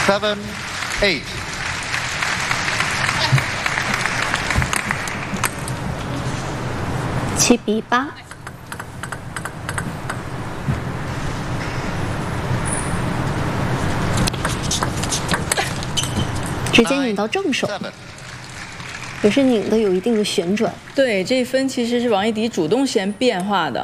7, 8. 7比8。直接拧到正手，也是拧的有一定的旋转。 对，这一分其实是王艺迪主动先变化的。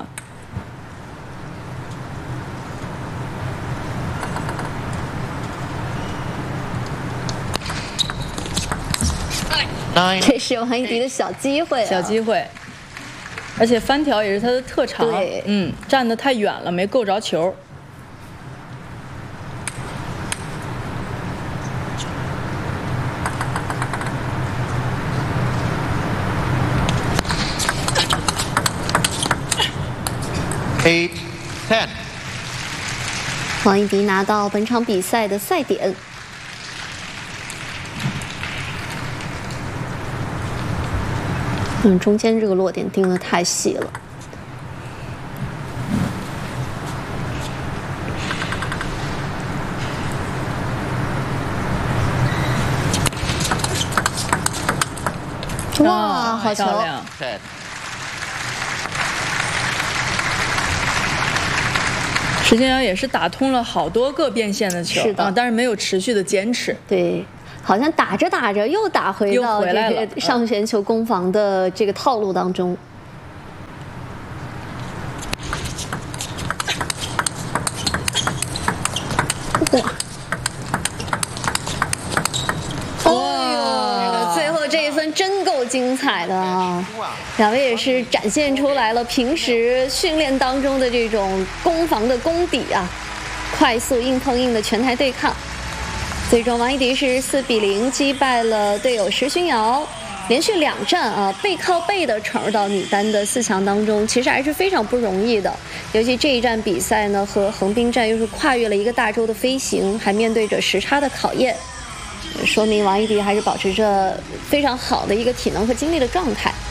这是王艺迪的小机会、 小机会，而且翻条也是他的特长。 对， 站得太远了，没够着球。 8, 10。 王艺迪拿到本场比赛的赛点。中间这个落点定得太细了。哇，好球！ 石建阳也是打通了好多个变线的球， 是的， 但是没有持续的坚持。 对。好像打着打着又打回到这个上旋球攻防的这个套路当中。哇！最后这一分真够精彩的啊！两位也是展现出来了平时训练当中的这种攻防的功底啊，快速硬碰硬的全台对抗。最终，王艺迪是4比0击败了队友石勋瑶，连续2战啊背靠背的闯入到女单的4强当中，其实还是非常不容易的。尤其这一站比赛呢，和横滨站又是跨越了一个大洲的飞行，还面对着时差的考验，说明王艺迪还是保持着非常好的一个体能和精力的状态。